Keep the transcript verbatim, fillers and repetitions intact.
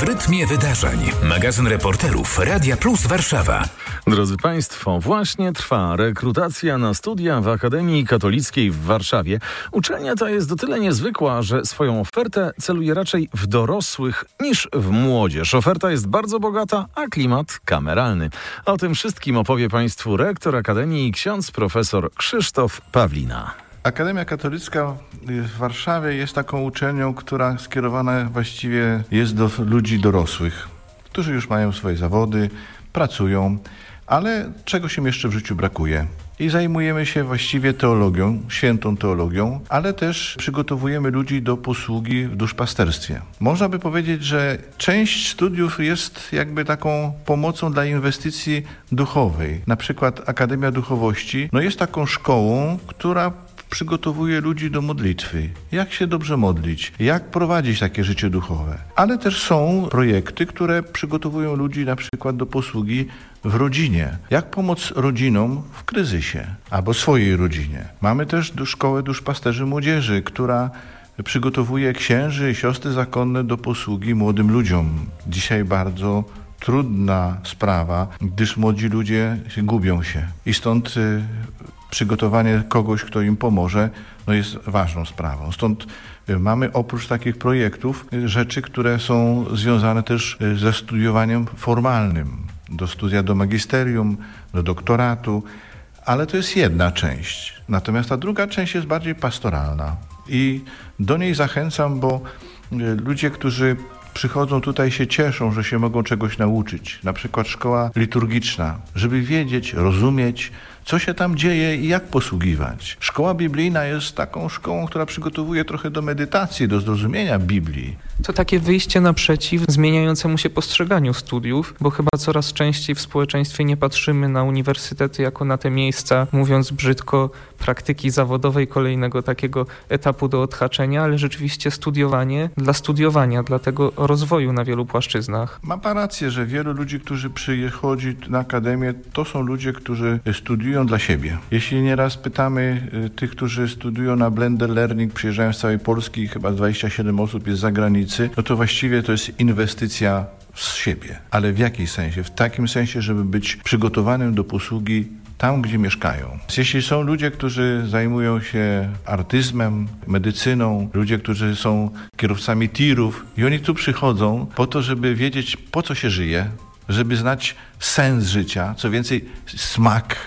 W rytmie wydarzeń. Magazyn reporterów Radia Plus Warszawa. Drodzy Państwo, właśnie trwa rekrutacja na studia w Akademii Katolickiej w Warszawie. Uczelnia ta jest o tyle niezwykła, że swoją ofertę celuje raczej w dorosłych niż w młodzież. Oferta jest bardzo bogata, a klimat kameralny. O tym wszystkim opowie Państwu rektor Akademii, ksiądz profesor Krzysztof Pawlina. Akademia Katolicka w Warszawie jest taką uczelnią, która skierowana właściwie jest do ludzi dorosłych, którzy już mają swoje zawody, pracują, ale czegoś im jeszcze w życiu brakuje. I zajmujemy się właściwie teologią, świętą teologią, ale też przygotowujemy ludzi do posługi w duszpasterstwie. Można by powiedzieć, że część studiów jest jakby taką pomocą dla inwestycji duchowej. Na przykład Akademia Duchowości no jest taką szkołą, która przygotowuje ludzi do modlitwy. Jak się dobrze modlić? Jak prowadzić takie życie duchowe? Ale też są projekty, które przygotowują ludzi na przykład do posługi w rodzinie. Jak pomóc rodzinom w kryzysie albo swojej rodzinie. Mamy też szkołę duszpasterzy młodzieży, która przygotowuje księży i siostry zakonne do posługi młodym ludziom. Dzisiaj bardzo trudna sprawa, gdyż młodzi ludzie gubią się. I stąd y, przygotowanie kogoś, kto im pomoże, no jest ważną sprawą. Stąd mamy oprócz takich projektów rzeczy, które są związane też ze studiowaniem formalnym. Do studia do magisterium, do doktoratu, ale to jest jedna część. Natomiast ta druga część jest bardziej pastoralna. I do niej zachęcam, bo ludzie, którzy przychodzą tutaj, się cieszą, że się mogą czegoś nauczyć. Na przykład szkoła liturgiczna, żeby wiedzieć, rozumieć, co się tam dzieje i jak posługiwać. Szkoła biblijna jest taką szkołą, która przygotowuje trochę do medytacji, do zrozumienia Biblii. To takie wyjście naprzeciw zmieniającemu się postrzeganiu studiów, bo chyba coraz częściej w społeczeństwie nie patrzymy na uniwersytety jako na te miejsca, mówiąc brzydko, praktyki zawodowej, kolejnego takiego etapu do odhaczenia, ale rzeczywiście studiowanie dla studiowania, dla tego rozwoju na wielu płaszczyznach. Ma pan rację, że wielu ludzi, którzy przychodzi na akademię, to są ludzie, którzy studiują dla siebie. Jeśli nieraz pytamy tych, którzy studiują na Blended Learning, przyjeżdżają z całej Polski, chyba dwadzieścia siedem osób jest z zagranicy, no to właściwie to jest inwestycja z siebie. Ale w jakiej sensie? W takim sensie, żeby być przygotowanym do posługi tam, gdzie mieszkają. Jeśli są ludzie, którzy zajmują się artyzmem, medycyną, ludzie, którzy są kierowcami tirów i oni tu przychodzą po to, żeby wiedzieć, po co się żyje, żeby znać sens życia, co więcej, smak